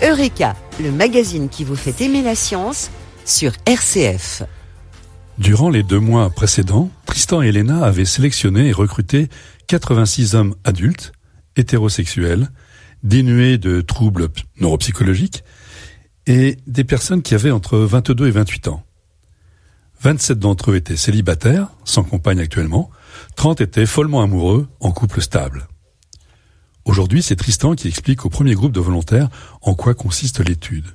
Eureka, le magazine qui vous fait aimer la science sur RCF. Durant les 2 mois précédents, Tristan et Elena avaient sélectionné et recruté 86 hommes adultes, hétérosexuels, dénués de troubles neuropsychologiques et des personnes qui avaient entre 22 et 28 ans. 27 d'entre eux étaient célibataires, sans compagne actuellement, 30 étaient follement amoureux, en couple stable. Aujourd'hui, c'est Tristan qui explique au premier groupe de volontaires en quoi consiste l'étude.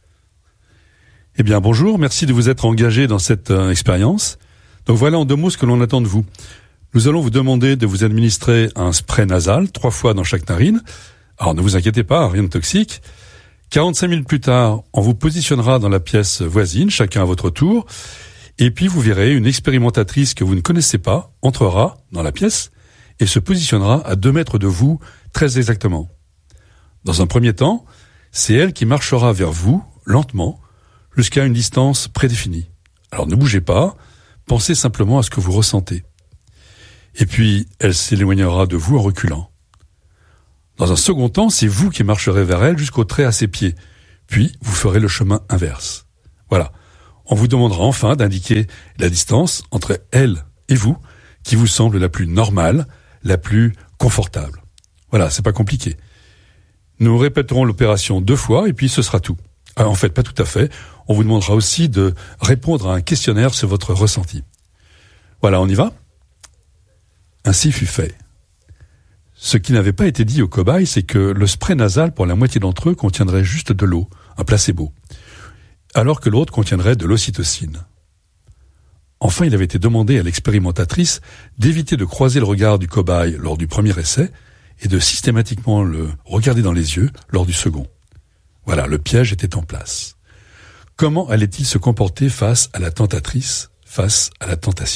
Eh bien, bonjour, merci de vous être engagé dans cette expérience. Donc voilà en 2 mots ce que l'on attend de vous. Nous allons vous demander de vous administrer un spray nasal, 3 fois dans chaque narine. Alors ne vous inquiétez pas, rien de toxique. 45 minutes plus tard, on vous positionnera dans la pièce voisine, chacun à votre tour. Et puis vous verrez, une expérimentatrice que vous ne connaissez pas entrera dans la pièce et se positionnera à 2 mètres de vous, très exactement. Dans un premier temps, c'est elle qui marchera vers vous, lentement, jusqu'à une distance prédéfinie. Alors ne bougez pas, pensez simplement à ce que vous ressentez. Et puis, elle s'éloignera de vous en reculant. Dans un second temps, c'est vous qui marcherez vers elle jusqu'au trait à ses pieds. Puis, vous ferez le chemin inverse. Voilà. On vous demandera enfin d'indiquer la distance entre elle et vous, qui vous semble la plus normale, la plus confortable. Voilà, c'est pas compliqué. Nous répéterons l'opération 2 fois et puis ce sera tout. En fait, pas tout à fait. On vous demandera aussi de répondre à un questionnaire sur votre ressenti. Voilà, on y va ? Ainsi fut fait. Ce qui n'avait pas été dit aux cobayes, c'est que le spray nasal pour la moitié d'entre eux contiendrait juste de l'eau, un placebo, alors que l'autre contiendrait de l'ocytocine. Enfin, il avait été demandé à l'expérimentatrice d'éviter de croiser le regard du cobaye lors du premier essai et de systématiquement le regarder dans les yeux lors du second. Voilà, le piège était en place. Comment allait-il se comporter face à la tentatrice, face à la tentation ?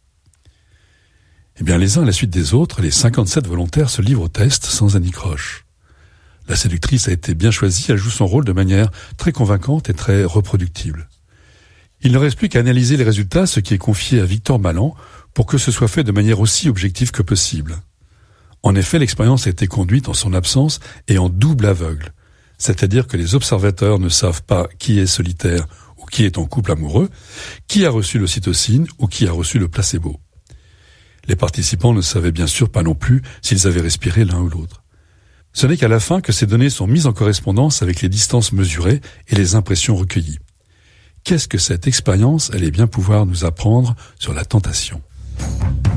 Eh bien, les uns à la suite des autres, les 57 volontaires se livrent au test sans anicroche. La séductrice a été bien choisie, elle joue son rôle de manière très convaincante et très reproductible. Il ne reste plus qu'à analyser les résultats, ce qui est confié à Victor Malan, pour que ce soit fait de manière aussi objective que possible. En effet, l'expérience a été conduite en son absence et en double aveugle, c'est-à-dire que les observateurs ne savent pas qui est solitaire ou qui est en couple amoureux, qui a reçu l'ocytocine ou qui a reçu le placebo. Les participants ne savaient bien sûr pas non plus s'ils avaient respiré l'un ou l'autre. Ce n'est qu'à la fin que ces données sont mises en correspondance avec les distances mesurées et les impressions recueillies. Qu'est-ce que cette expérience allait bien pouvoir nous apprendre sur la tentation ?